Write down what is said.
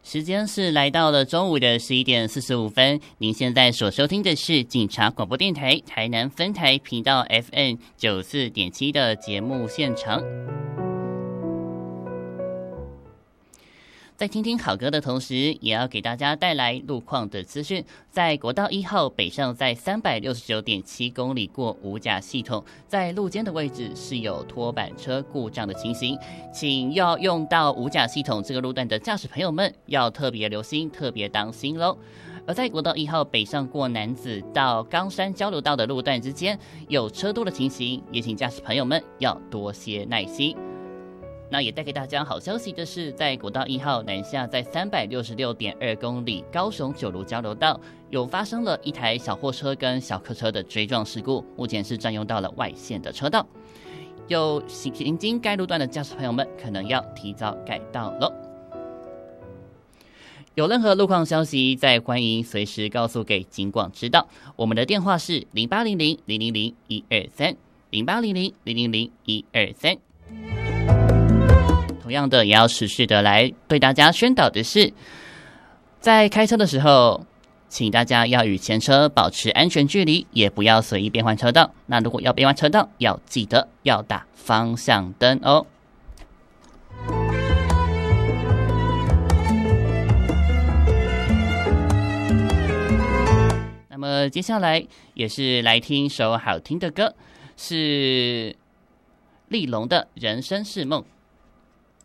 时间是来到了中午的11:45，您现在所收听的是警察广播电台台南分台频道 FM 94.7的节目现场。在听听好歌的同时，也要给大家带来路况的资讯。在国道1号北上，在369.7公里过五甲系统，在路肩的位置是有拖板车故障的情形，请要用到五甲系统这个路段的驾驶朋友们要特别留心，特别当心咯。而在国道1号北上过楠梓到冈山交流道的路段之间有车多的情形，也请驾驶朋友们要多些耐心。那也带给大家好消息的是，在国道1号南下，在366.2公里高雄九如交流道有发生了一台小货车跟小客车的追撞事故，目前是占用到了外线的车道，有行经该路段的驾驶朋友们可能要提早改道了。有任何路况消息，再欢迎随时告诉给警广知道。我们的电话是0800-000-123，0800-000-123。同样的，也要持续的来对大家宣导的是，在开车的时候，请大家要与前车保持安全距离，也不要随意变换车道。那如果要变换车道，要记得要打方向灯哦。那么接下来也是来听首好听的歌，是立龙的《人生是梦》。